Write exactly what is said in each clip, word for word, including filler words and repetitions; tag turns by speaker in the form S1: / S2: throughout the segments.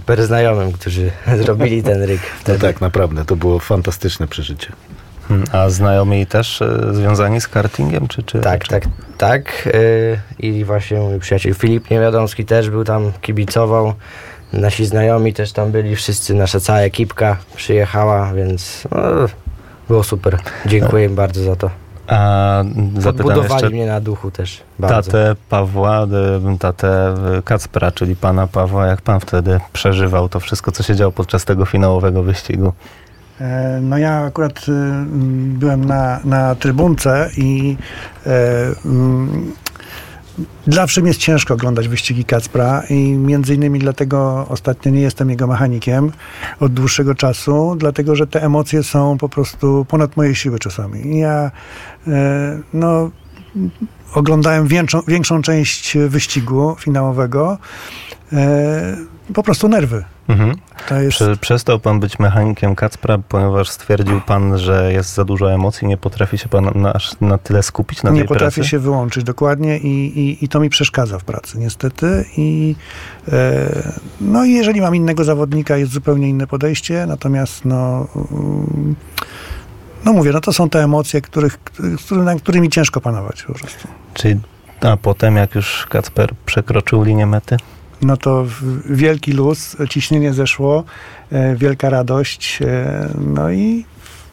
S1: super znajomym, którzy zrobili ten ryk wtedy.
S2: No tak, naprawdę, to było fantastyczne przeżycie.
S3: A znajomi też y, związani z kartingiem? Czy, czy,
S1: Tak,
S3: czy...
S1: tak, tak. Yy, I właśnie mój przyjaciel Filip Niewiadomski też był tam, kibicował. Nasi znajomi też tam byli, wszyscy, nasza cała ekipka przyjechała, więc no, było super. Dziękuję im bardzo za to.
S3: A
S1: Podbudowali
S3: jeszcze
S1: mnie na duchu też bardzo.
S3: tatę Pawła, y, tatę Kacpra, czyli pana Pawła. Jak pan wtedy przeżywał to wszystko, co się działo podczas tego finałowego wyścigu?
S4: No ja akurat y, byłem na, na trybunce i y, y, zawsze mi jest ciężko oglądać wyścigi Kacpra i między innymi dlatego ostatnio nie jestem jego mechanikiem od dłuższego czasu, dlatego że te emocje są po prostu ponad moje siły czasami. I ja y, no, oglądałem większą, większą część wyścigu finałowego, y, po prostu nerwy.
S3: Mhm.
S4: To jest...
S3: Czy przestał pan być mechanikiem Kacpra, ponieważ stwierdził pan, że jest za dużo emocji, nie potrafi się pan na, na tyle skupić na
S4: nie
S3: tej pracy?
S4: Nie potrafię się wyłączyć, dokładnie, i, i, i to mi przeszkadza w pracy, niestety. I e, no i jeżeli mam innego zawodnika, jest zupełnie inne podejście, natomiast no, no mówię, no to są te emocje, których, który, nad którymi ciężko panować po prostu.
S3: Czyli a potem, jak już Kacper przekroczył linię mety?
S4: No to wielki luz, ciśnienie zeszło, e, wielka radość, e, no i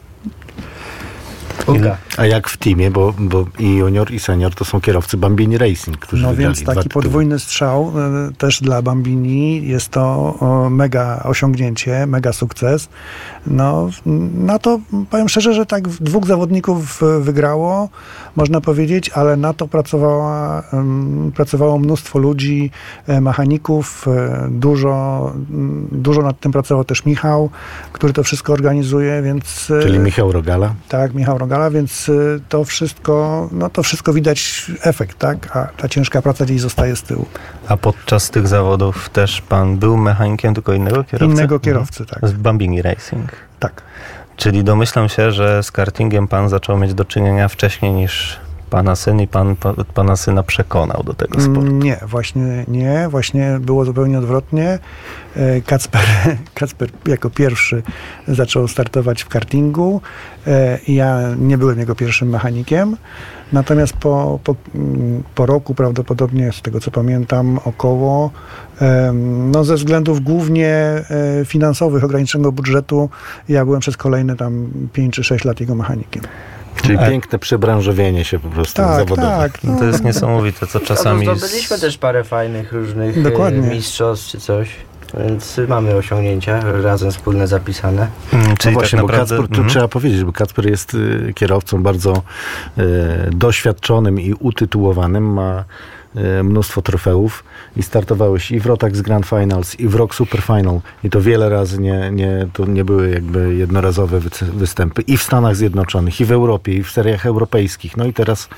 S1: Ulga.
S2: A jak w teamie, bo, bo i junior, i senior to są kierowcy Bambini Racing, którzy
S4: no
S2: wygrali
S4: więc
S2: dwa
S4: taki
S2: tytuły.
S4: podwójny strzał e, też dla Bambini jest to o, mega osiągnięcie, mega sukces. No na to powiem szczerze, że tak dwóch zawodników wygrało, można powiedzieć, ale na to pracowała, um, pracowało mnóstwo ludzi, e, mechaników, e, dużo, m, dużo nad tym pracował też Michał, który to wszystko organizuje, więc... E,
S2: Czyli Michał Rogala?
S4: Tak, Michał Rogala, więc e, to wszystko, no to wszystko widać efekt, tak, a ta ciężka praca gdzieś zostaje z tyłu.
S3: A podczas tych zawodów też pan był mechanikiem tylko innego kierowcy?
S4: Innego kierowcy,
S3: mhm.
S4: tak.
S3: Z Bambini Racing.
S4: Tak.
S3: Czyli domyślam się, że z kartingiem pan zaczął mieć do czynienia wcześniej niż pana syn i pan pa, pana syna przekonał do tego sportu.
S4: Nie, właśnie nie. Właśnie było zupełnie odwrotnie. Kacper, Kacper jako pierwszy zaczął startować w kartingu. Ja nie byłem jego pierwszym mechanikiem. Natomiast po, po, po roku prawdopodobnie, z tego co pamiętam, około, no ze względów głównie finansowych, ograniczonego budżetu, ja byłem przez kolejne tam pięć czy sześć lat jego mechanikiem.
S2: Czyli
S3: A.
S2: piękne przebranżowienie się po prostu
S4: Tak,
S2: zawodowe.
S4: tak.
S3: No to jest niesamowite, co czasami...
S1: No, zdobyliśmy też parę fajnych różnych
S4: Dokładnie.
S1: mistrzostw czy coś, więc mamy osiągnięcia razem wspólne zapisane.
S3: Mm,
S2: No
S3: czyli
S2: właśnie,
S3: tak
S2: bo
S3: naprawdę...
S2: Kacper, to
S3: mhm.
S2: trzeba powiedzieć, bo Kacper jest y, kierowcą bardzo y, doświadczonym i utytułowanym, ma y, mnóstwo trofeów i startowałeś i w Rotax Grand Finals, i w Rock Super Final i to wiele razy nie, nie, to nie były jakby jednorazowe wy, występy i w Stanach Zjednoczonych, i w Europie, i w seriach europejskich. No i teraz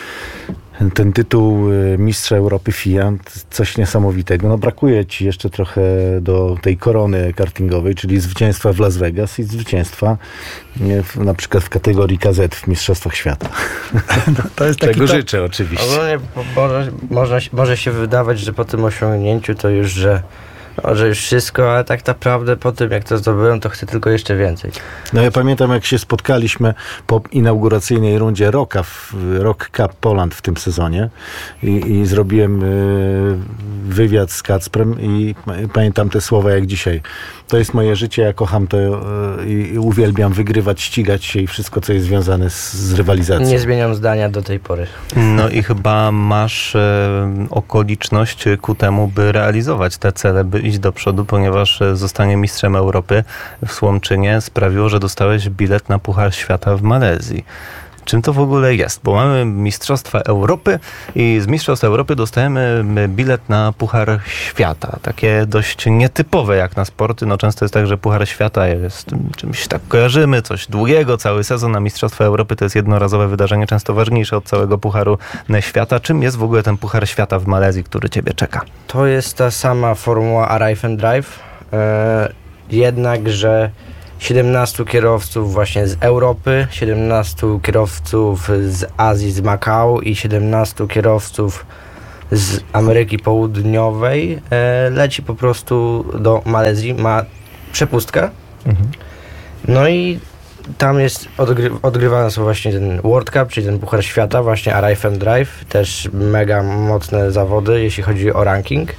S2: ten tytuł mistrza Europy F I A, coś niesamowitego. No brakuje ci jeszcze trochę do tej korony kartingowej, czyli zwycięstwa w Las Vegas i zwycięstwa nie, w, na przykład w kategorii K Z w Mistrzostwach Świata.
S4: No, to jest taki
S2: Czego
S4: top,
S2: życzę oczywiście.
S1: Ogólnie może, może, może się wydawać, że po tym osiągnięciu to już, że, no, że już wszystko, ale tak naprawdę po tym, jak to zdobyłem, to chcę tylko jeszcze więcej.
S2: No ja pamiętam, jak się spotkaliśmy po inauguracyjnej rundzie Rocka w Rock Cup Poland w tym sezonie i, i zrobiłem y, wywiad z Kacprem i pamiętam te słowa jak dzisiaj. To jest moje życie, ja kocham to y, i uwielbiam wygrywać, ścigać się i wszystko, co jest związane z, z rywalizacją.
S1: Nie zmieniam zdania do tej pory.
S3: No i chyba masz e, okoliczność ku temu, by realizować te cele, by iść do przodu, ponieważ e, zostanie mistrzem Europy w Słomczynie sprawiło, że dostałeś bilet na Puchar Świata w Malezji. Czym to w ogóle jest? Bo mamy Mistrzostwa Europy i z Mistrzostw Europy dostajemy bilet na Puchar Świata. Takie dość nietypowe jak na sporty. No często jest tak, że Puchar Świata jest czymś tak kojarzymy, coś długiego, cały sezon, na Mistrzostwa Europy to jest jednorazowe wydarzenie, często ważniejsze od całego Pucharu Świata. Czym jest w ogóle ten Puchar Świata w Malezji, który ciebie czeka?
S1: To jest ta sama formuła Arrive and Drive, e, jednakże siedemnastu kierowców właśnie z Europy, siedemnastu kierowców z Azji, z Makao i siedemnastu kierowców z Ameryki Południowej e, leci po prostu do Malezji, ma przepustkę. Mhm. No i tam jest odgry- odgrywane są właśnie ten World Cup, czyli ten Puchar Świata, właśnie Arrive and Drive, też mega mocne zawody, jeśli chodzi o ranking.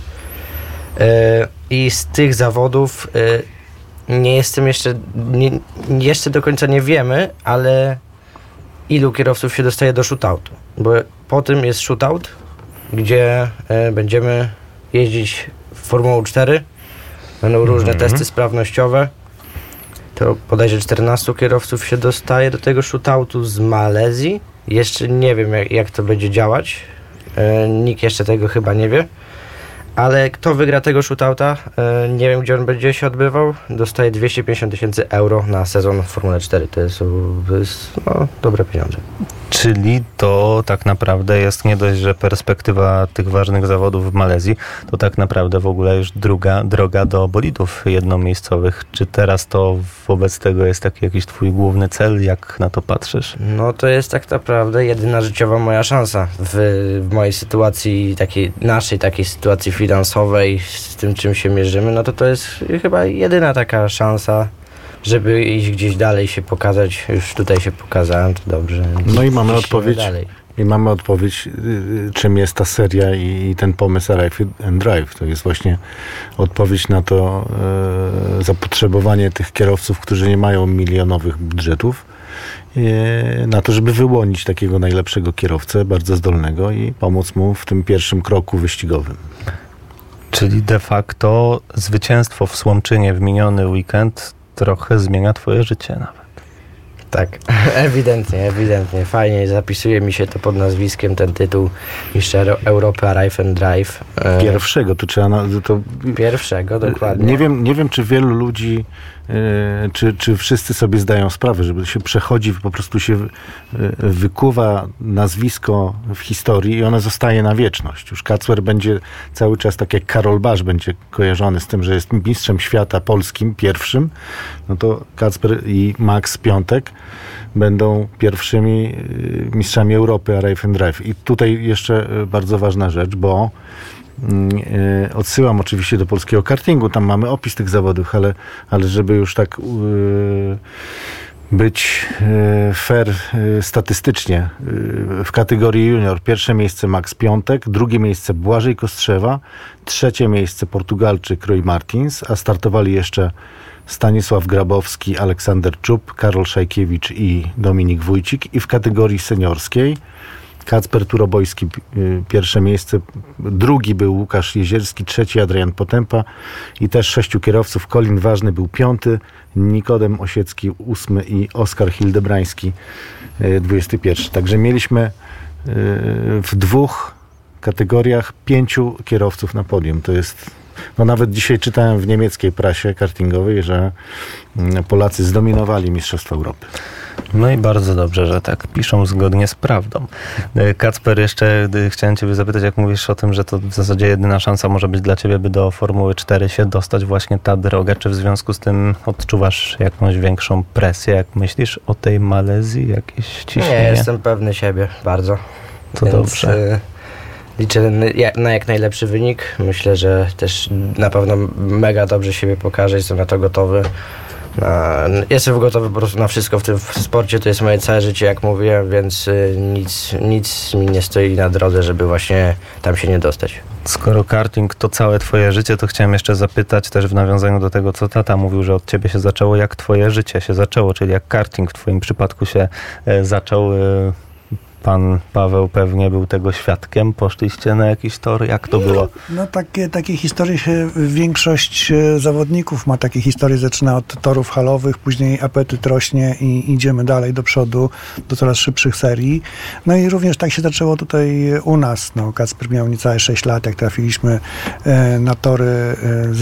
S1: E, I z tych zawodów e, nie jestem jeszcze, nie, jeszcze do końca nie wiemy, ale ilu kierowców się dostaje do shootoutu, bo po tym jest shootout, gdzie e, będziemy jeździć w Formułą cztery, będą różne mm-hmm. testy sprawnościowe, to bodajże czternastu kierowców się dostaje do tego shootoutu z Malezji. Jeszcze nie wiem jak, jak to będzie działać, e, nikt jeszcze tego chyba nie wie, ale kto wygra tego shootouta, e, nie wiem gdzie on będzie się odbywał, dostaje dwieście pięćdziesiąt tysięcy euro na sezon w Formule cztery, to jest, to jest no, dobre pieniądze.
S3: Czyli to tak naprawdę jest nie dość, że perspektywa tych ważnych zawodów w Malezji, to tak naprawdę w ogóle już druga droga do bolidów jednomiejscowych. Czy teraz to wobec tego jest taki jakiś twój główny cel? Jak na to patrzysz?
S1: No to jest tak naprawdę jedyna życiowa moja szansa w, w mojej sytuacji, takiej naszej takiej sytuacji finansowej, z tym czym się mierzymy, no to to jest chyba jedyna taka szansa, żeby iść gdzieś dalej się pokazać. Już tutaj się pokazałem, to dobrze.
S2: No i mamy odpowiedź. Dalej. I mamy odpowiedź, czym jest ta seria i ten pomysł Arrive and Drive. To jest właśnie odpowiedź na to e, zapotrzebowanie tych kierowców, którzy nie mają milionowych budżetów, e, na to, żeby wyłonić takiego najlepszego kierowcę, bardzo zdolnego i pomóc mu w tym pierwszym kroku wyścigowym.
S3: Czyli de facto zwycięstwo w Słomczynie w miniony weekend trochę zmienia twoje życie nawet.
S1: Tak, ewidentnie, ewidentnie. Fajnie zapisuje mi się to pod nazwiskiem, ten tytuł Mistrza Europy Arrive and Drive.
S2: Pierwszego, to trzeba... Na, to,
S1: Pierwszego, dokładnie.
S2: Nie wiem, nie wiem, czy wielu ludzi, czy, czy wszyscy sobie zdają sprawę, żeby się przechodzi, po prostu się wykuwa nazwisko w historii i ono zostaje na wieczność. Już Kacper będzie cały czas, tak jak Karol Basz będzie kojarzony z tym, że jest mistrzem świata polskim, pierwszym, no to Kacper i Max Piątek będą pierwszymi mistrzami Europy Arrive and Drive. I tutaj jeszcze bardzo ważna rzecz, bo Yy, odsyłam oczywiście do polskiego kartingu, tam mamy opis tych zawodów, ale, ale żeby już tak yy, być yy, fair yy, statystycznie, yy, w kategorii junior pierwsze miejsce Max Piątek, drugie miejsce Błażej Kostrzewa, trzecie miejsce Portugalczyk Roy Martins, a startowali jeszcze Stanisław Grabowski, Aleksander Czub, Karol Szajkiewicz i Dominik Wójcik. I w kategorii seniorskiej Kacper Turobojski, pierwsze miejsce, drugi był Łukasz Jezierski, trzeci Adrian Potępa i też sześciu kierowców. Colin Ważny był piąty, Nikodem Osiecki ósmy i Oskar Hildebrański dwudziesty pierwszy. Także mieliśmy w dwóch kategoriach pięciu kierowców na podium. To jest, no nawet dzisiaj czytałem w niemieckiej prasie kartingowej, że Polacy zdominowali Mistrzostwa Europy.
S3: No i bardzo dobrze, że tak piszą zgodnie z prawdą. Kacper, jeszcze chciałem ciebie zapytać, jak mówisz o tym, że to w zasadzie jedyna szansa może być dla ciebie, by do Formuły cztery się dostać, właśnie ta droga. Czy w związku z tym odczuwasz jakąś większą presję, jak myślisz o tej Malezji, jakieś ciśnienie?
S1: Nie, jestem pewny siebie bardzo.
S3: To
S1: Więc,
S3: dobrze.
S1: Y- Liczę na jak najlepszy wynik. Myślę, że też na pewno mega dobrze siebie pokażę. Jestem na to gotowy. Na, jestem gotowy po prostu na wszystko w tym sporcie. To jest moje całe życie, jak mówiłem, więc y, nic, nic mi nie stoi na drodze, żeby właśnie tam się nie dostać.
S3: Skoro karting to całe twoje życie, to chciałem jeszcze zapytać też w nawiązaniu do tego, co tata mówił, że od ciebie się zaczęło, jak twoje życie się zaczęło, czyli jak karting w twoim przypadku się e, zaczął. E, Pan Paweł pewnie był tego świadkiem. Poszliście na jakiś tor? Jak to było?
S4: No takie, takie historie się, większość zawodników ma takie historie, zaczyna od torów halowych, później apetyt rośnie i idziemy dalej do przodu, do coraz szybszych serii. No i również tak się zaczęło tutaj u nas. No, Kacper miał niecałe sześć lat, jak trafiliśmy e, na tory e,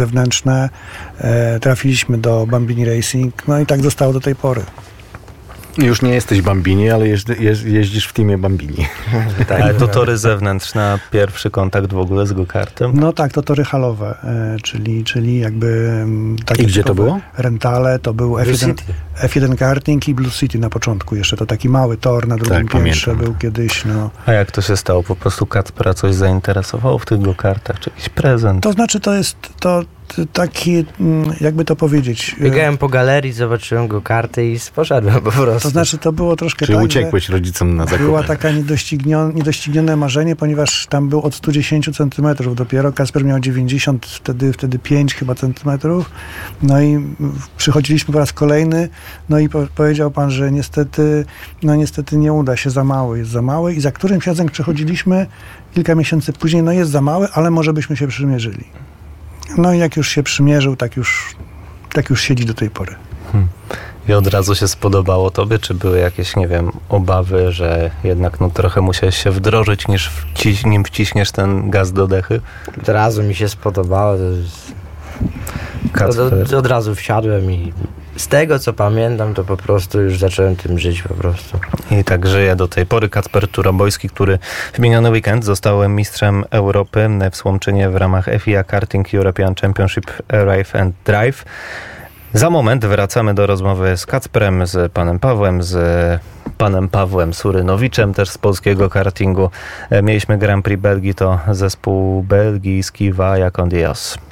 S4: zewnętrzne, e, trafiliśmy do Bambini Racing, no i tak zostało do tej pory.
S2: Już nie jesteś Bambini, ale jeździ, jeź, jeździsz w teamie Bambini.
S3: Tak, ale to tory zewnętrzne, na pierwszy kontakt w ogóle z go-kartem?
S4: No tak, to tory halowe, e, czyli, czyli jakby... m, takie
S2: I gdzie to
S4: typowe
S2: było?
S4: Rentale, to był F jeden,
S1: City.
S4: F jeden karting i Blue City na początku jeszcze. To taki mały tor na drugim
S2: Tak,
S4: piętrze
S2: pamiętam.
S4: był kiedyś, no.
S3: A jak to się stało? Po prostu Kacpera coś zainteresowało w tych go-kartach? Czy jakiś prezent?
S4: To znaczy, to jest to t- taki, mm, jakby to powiedzieć... e,
S1: Biegałem po galerii, zobaczyłem go karty i poszedłem po prostu.
S4: To znaczy, to było troszkę
S2: Czyli
S4: tak,
S2: uciekłeś rodzicom na zakupy.
S4: była taka niedoścignione, niedoścignione marzenie, ponieważ tam był od sto dziesięć centymetrów dopiero. Kasper miał dziewięćdziesiąt, wtedy, wtedy pięć chyba centymetrów. No i przychodziliśmy po raz kolejny, no i po, powiedział pan, że niestety, no niestety nie uda się, za mały, jest za mały. I za którymś razem przechodziliśmy kilka miesięcy później, no jest za mały, ale może byśmy się przymierzyli. No i jak już się przymierzył, tak już, tak już siedzi do tej pory.
S3: I od razu się spodobało tobie, czy były jakieś, nie wiem, obawy, że jednak no trochę musiałeś się wdrożyć, niż wciś, nim wciśniesz ten gaz do dechy?
S1: Od razu mi się spodobało. To jest...
S3: Kacper.
S1: od, od razu wsiadłem i z tego co pamiętam, to po prostu już zacząłem tym żyć po prostu.
S3: I tak żyje do tej pory Kacper Turobojski, który w miniony weekend został mistrzem Europy w Słomczynie w ramach F I A Karting European Championship Arrive and Drive. Za moment wracamy do rozmowy z Kacprem, z panem Pawłem, z panem Pawłem Surynowiczem, też z polskiego kartingu. Mieliśmy Grand Prix Belgii, to zespół belgijski Vaja Condios.